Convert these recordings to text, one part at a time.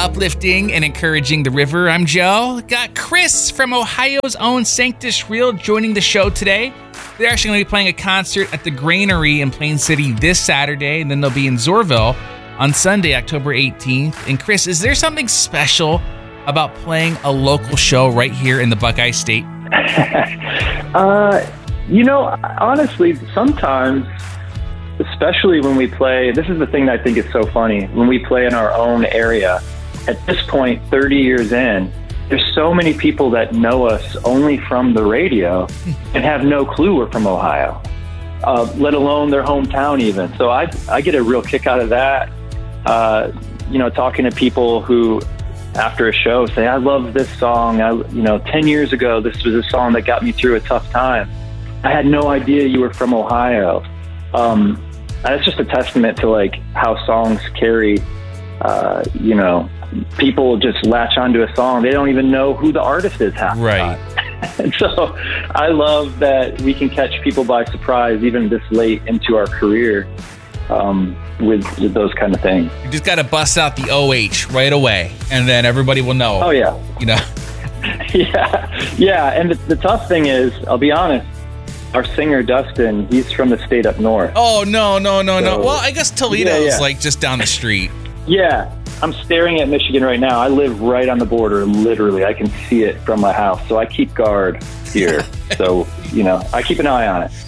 uplifting and encouraging the river. I'm Joe. Got Chris from Ohio's own Sanctus Real joining the show today. They're actually going to be playing a concert at the Granary in Plain City this Saturday, and then they'll be in Zorville on Sunday, October 18th. And Chris, is there something special about playing a local show right here in the Buckeye State? Honestly, sometimes, especially when we play, this is the thing that I think is so funny, when we play in our own area, at this point, 30 years in, there's so many people that know us only from the radio and have no clue we're from Ohio, let alone their hometown even. So I get a real kick out of that, talking to people who, after a show, say, I love this song. 10 years ago, this was a song that got me through a tough time. I had no idea you were from Ohio. It's just a testament to like how songs carry, people just latch onto a song. They don't even know who the artist is half the time. And so I love that we can catch people by surprise even this late into our career with those kind of things. You just got to bust out the OH right away, and then everybody will know. Oh, yeah. Yeah. And the tough thing is, I'll be honest, our singer, Dustin, he's from the state up north. Oh, no. Well, I guess Toledo's like just down the street. Yeah. I'm staring at Michigan right now. I live right on the border, literally. I can see it from my house. So I keep guard here. So, I keep an eye on it.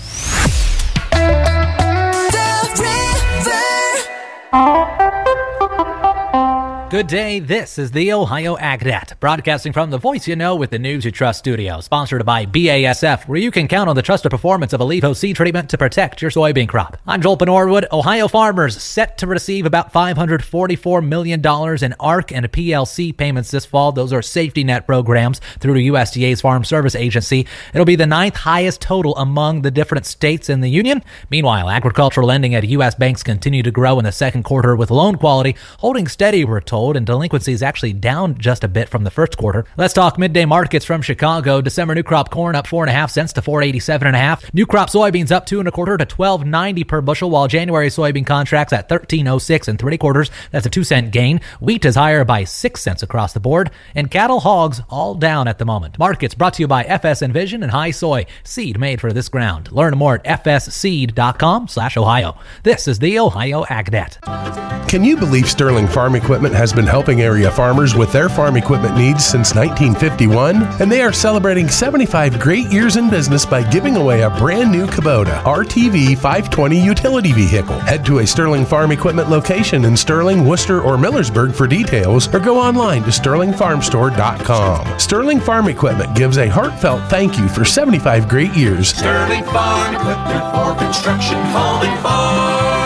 Good day, this is the Ohio AgNet, broadcasting from the Voice You Know with the News You Trust studio, sponsored by BASF, where you can count on the trusted performance of Alevo seed treatment to protect your soybean crop. I'm Joel Norwood. Ohio farmers set to receive about $544 million in ARC and PLC payments this fall. Those are safety net programs through the USDA's Farm Service Agency. It'll be the 9th highest total among the different states in the union. Meanwhile, agricultural lending at U.S. banks continue to grow in the second quarter, with loan quality holding steady, we're told, and delinquency is actually down just a bit from the first quarter. Let's talk midday markets from Chicago. December new crop corn up 4.5 cents to $4.87.5. New crop soybeans up 2.25 to $12.90 per bushel, while January soybean contracts at $13.06 3/4. That's a 2-cent gain. Wheat is higher by 6 cents across the board, and cattle, hogs all down at the moment. Markets brought to you by FS Envision and High Soy, seed made for this ground. Learn more at fsseed.com/Ohio. This is the Ohio AgNet. Can you believe Sterling Farm Equipment has been helping area farmers with their farm equipment needs since 1951? And they are celebrating 75 great years in business by giving away a brand new Kubota RTV 520 utility vehicle. Head to a Sterling Farm Equipment location in Sterling, Worcester, or Millersburg for details, or go online to sterlingfarmstore.com. Sterling Farm Equipment gives a heartfelt thank you for 75 great years. Sterling Farm Equipment for construction, calling farm.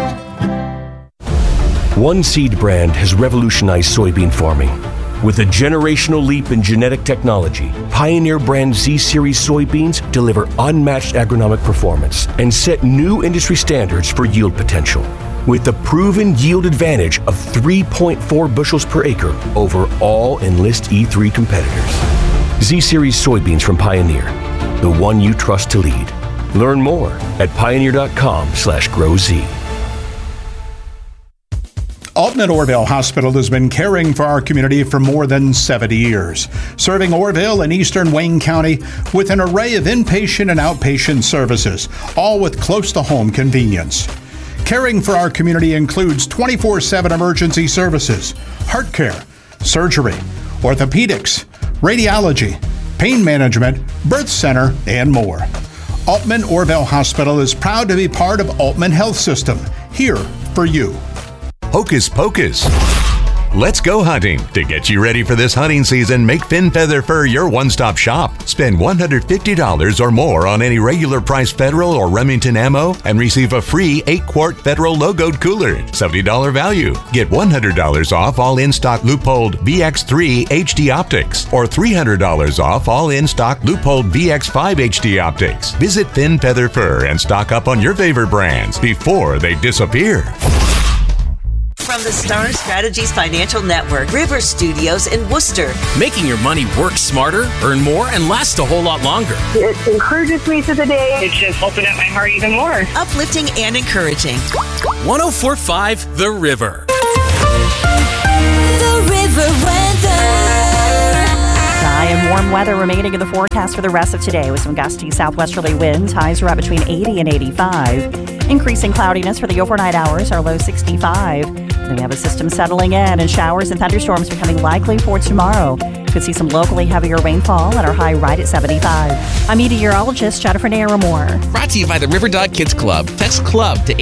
One seed brand has revolutionized soybean farming. With a generational leap in genetic technology, Pioneer brand Z-Series soybeans deliver unmatched agronomic performance and set new industry standards for yield potential. With the proven yield advantage of 3.4 bushels per acre over all Enlist E3 competitors. Z-Series soybeans from Pioneer, the one you trust to lead. Learn more at pioneer.com/growz. Altman Orville Hospital has been caring for our community for more than 70 years, serving Orville and eastern Wayne County with an array of inpatient and outpatient services, all with close-to-home convenience. Caring for our community includes 24/7 emergency services, heart care, surgery, orthopedics, radiology, pain management, birth center, and more. Altman Orville Hospital is proud to be part of Altman Health System, here for you. Hocus Pocus. Let's go hunting. To get you ready for this hunting season, make Finn Feather Fur your one-stop shop. Spend $150 or more on any regular price Federal or Remington ammo and receive a free 8-quart Federal logoed cooler. $70 value. Get $100 off all in-stock Leupold VX3 HD optics or $300 off all in-stock Leupold VX5 HD optics. Visit Finn Feather Fur and stock up on your favorite brands before they disappear. From the Star Strategies Financial Network, River Studios in Worcester. Making your money work smarter, earn more, and last a whole lot longer. It encourages me through the day. It just opened up my heart even more. Uplifting and encouraging. 104.5 The River. The River. weather remaining in the forecast for the rest of today with some gusty southwesterly winds. Highs are up between 80 and 85. Increasing cloudiness for the overnight hours, our low 65. Then we have a system settling in and showers and thunderstorms becoming likely for tomorrow. Could see some locally heavier rainfall and our high right at 75. I'm meteorologist Jennifer Naramore. Brought to you by the Riverdog Kids Club. Text CLUB to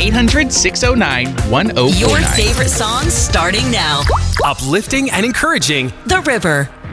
800-609-1049. Your favorite songs starting now. Uplifting and encouraging. The River.